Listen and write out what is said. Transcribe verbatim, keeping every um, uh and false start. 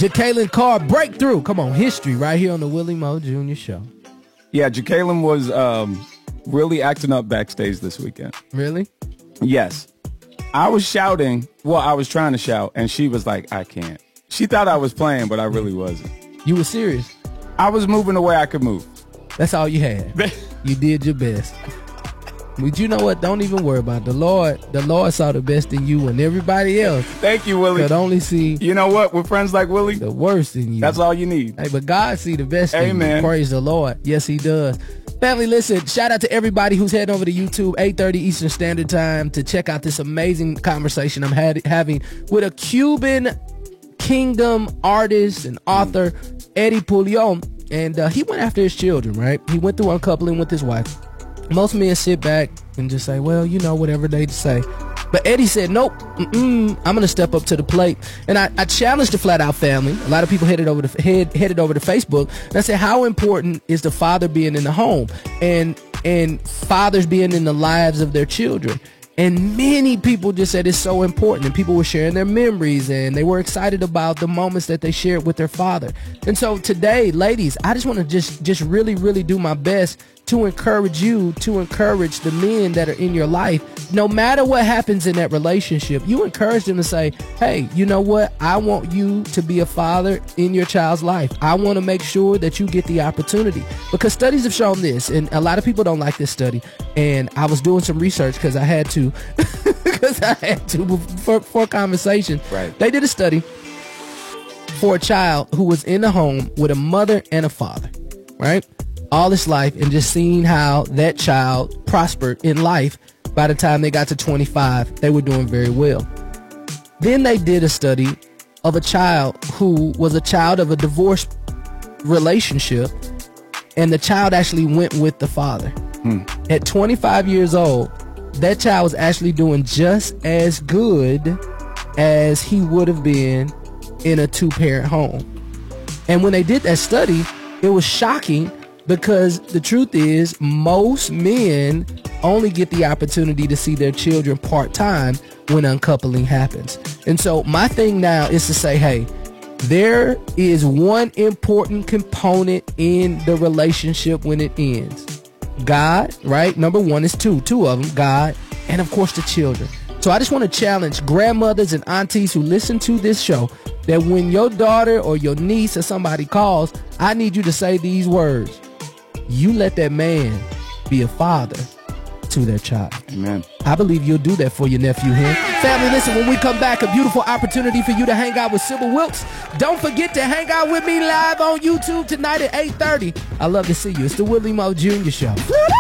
Jacqueline Carr, breakthrough. Come on, history right here on the Willie Moe Junior Show. Yeah, Jacqueline was um, really acting up backstage this weekend. Really? Yes. I was shouting. Well, I was trying to shout, and she was like, I can't. She thought I was playing, but I really wasn't. You were serious? I was moving the way I could move. That's all you had. You did your best. But you know what? Don't even worry about it. The Lord. The Lord saw the best in you, and everybody else. Thank you, Willie. Could only see. You know what? With friends like Willie, the worst in you. That's all you need. Hey, but God see the best Amen. in you. Praise the Lord. Yes, He does. Family, listen. Shout out to everybody who's heading over to YouTube, eight thirty Eastern Standard Time, to check out this amazing conversation I'm had, having with a Cuban Kingdom artist and author, Eddie Pullion. And uh, he went after his children, right? He went through uncoupling with his wife. Most men sit back and just say, well, you know, whatever they say. But Eddie said, nope, mm-mm, I'm going to step up to the plate. And I, I challenged the Flat Out family. A lot of people headed over to head, headed over to Facebook. And I said, how important is the father being in the home and and fathers being in the lives of their children? And many people just said it's so important, and people were sharing their memories, and they were excited about the moments that they shared with their father. And so today, ladies, I just want to just just really, really do my best to encourage you, to encourage the men that are in your life. No matter what happens in that relationship, you encourage them to say, hey, you know what? I want you to be a father in your child's life. I want to make sure that you get the opportunity, because studies have shown this, and a lot of people don't like this study. And I was doing some research because I had to, because I had to for, for conversation. Right. They did a study for a child who was in the home with a mother and a father, right? All his life, and just seeing how that child prospered in life. By the time they got to twenty-five, they were doing very well. Then they did a study of a child who was a child of a divorced relationship, and the child actually went with the father. Hmm. At twenty-five years old, that child was actually doing just as good as he would have been in a two-parent home. And when they did that study, it was shocking, because the truth is most men only get the opportunity to see their children part-time when uncoupling happens. And so my thing now is to say, hey, there is one important component in the relationship when it ends. God, right? Number one is two, two of them, God, and of course the children. So I just want to challenge grandmothers and aunties who listen to this show that when your daughter or your niece or somebody calls, I need you to say these words. You let that man be a father to their child. Amen. I believe you'll do that for your nephew here. Family, listen, when we come back, a beautiful opportunity for you to hang out with Sybil Wilkes. Don't forget to hang out with me live on YouTube tonight at eight thirty. I love to see you. It's the Willie Moe Junior Show.